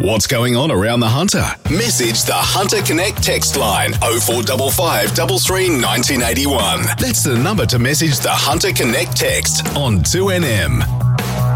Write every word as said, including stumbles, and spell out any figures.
what's going on around the Hunter? Message the Hunter Connect text line oh four five five, three three, one nine eight one. That's the number to message the Hunter Connect text on two N M.